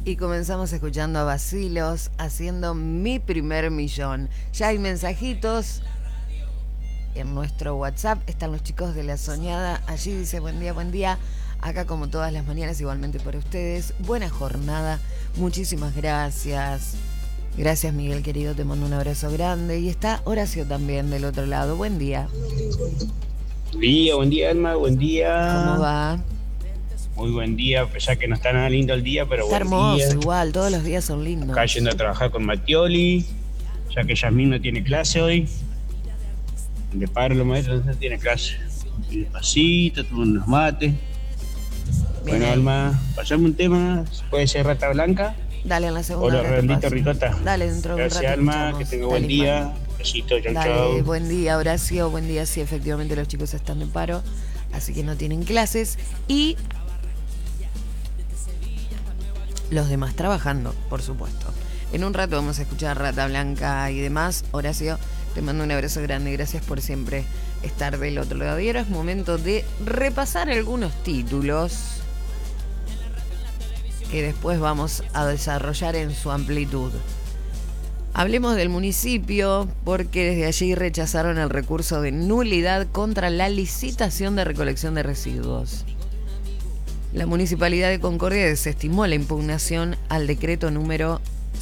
Y comenzamos escuchando a Bacilos haciendo Mi Primer Millón. Ya hay mensajitos en nuestro WhatsApp. Están los chicos de La Soñada. Allí dice buen día, buen día. Acá como todas las mañanas, igualmente para ustedes. Buena jornada. Muchísimas gracias. Gracias, Miguel querido. Te mando un abrazo grande. Y está Horacio también del otro lado. Buen día. Buen día, Alma, buen día. ¿Cómo va? Muy buen día, a pesar que no está nada lindo el día, pero Está buen hermoso, día. igual. Todos los días son lindos. Acá yendo a trabajar con Matioli, ya que Yasmín no tiene clase hoy. De padre los maestros no tiene clase. Y despacito, tomando unos mates. Bien Bueno, ahí. Alma, pasame un tema. ¿Puede ser Rata Blanca? Dale en la segunda. O los hora te redonditos paso. ricota. Dale, dentro de un rato Gracias, Alma, escuchamos. que tenga Dale, buen día. Ismael. Besito, chau, Dale, chau. buen día, Horacio. Buen día, sí, efectivamente los chicos están de paro, así que no tienen clases. Y los demás trabajando, por supuesto. En un rato vamos a escuchar Rata Blanca y demás. Horacio, te mando un abrazo grande. Gracias por siempre estar del otro lado. Y ahora es momento de repasar algunos títulos que después vamos a desarrollar en su amplitud. Hablemos del municipio, porque desde allí rechazaron el recurso de nulidad contra la licitación de recolección de residuos. La Municipalidad de Concordia desestimó la impugnación al decreto número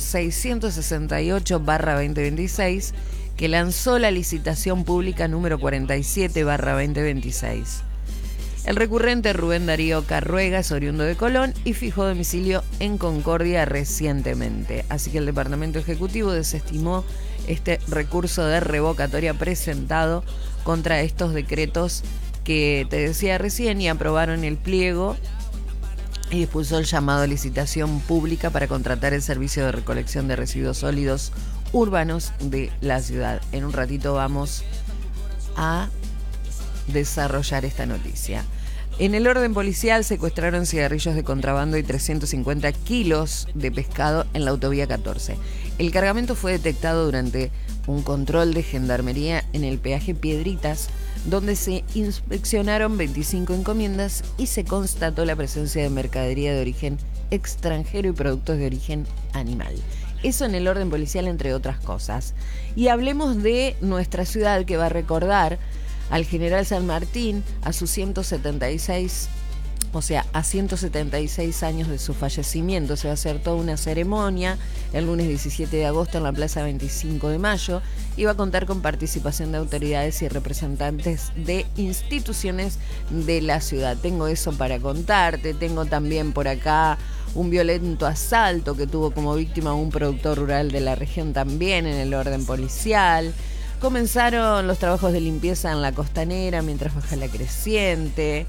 668/2026, que lanzó la licitación pública número 47/2026. El recurrente Rubén Darío Carruega es oriundo de Colón y fijó domicilio en Concordia recientemente. Así que el Departamento Ejecutivo desestimó este recurso de revocatoria presentado contra estos decretos que te decía recién, y aprobaron el pliego y dispuso el llamado a licitación pública para contratar el servicio de recolección de residuos sólidos urbanos de la ciudad. En un ratito vamos a desarrollar esta noticia. En el orden policial secuestraron cigarrillos de contrabando y 350 kilos de pescado en la autovía 14. El cargamento fue detectado durante un control de gendarmería en el peaje Piedritas, donde se inspeccionaron 25 encomiendas y se constató la presencia de mercadería de origen extranjero y productos de origen animal. Eso en el orden policial, entre otras cosas. Y hablemos de nuestra ciudad, que va a recordar al general San Martín a sus 176, o sea, a 176 años de su fallecimiento. Se va a hacer toda una ceremonia el lunes 17 de agosto en la Plaza 25 de Mayo y va a contar con participación de autoridades y representantes de instituciones de la ciudad. Tengo eso para contarte. Tengo también por acá un violento asalto que tuvo como víctima un productor rural de la región, también en el orden policial. Comenzaron los trabajos de limpieza en la costanera mientras baja la creciente.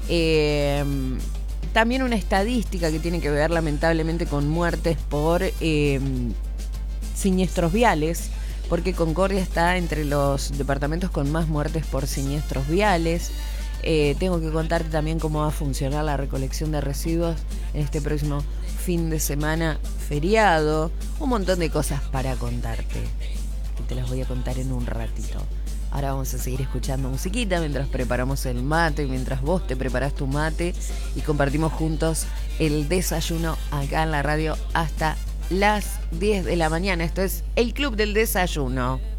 También una estadística que tiene que ver lamentablemente con muertes por siniestros viales, porque Concordia está entre los departamentos con más muertes por siniestros viales. Tengo que contarte también cómo va a funcionar la recolección de residuos en este próximo fin de semana feriado. Un montón de cosas para contarte, que te las voy a contar en un ratito. Ahora vamos a seguir escuchando musiquita mientras preparamos el mate, mientras vos te preparás tu mate y compartimos juntos el desayuno acá en la radio hasta las 10 de la mañana. Esto es el Club del Desayuno.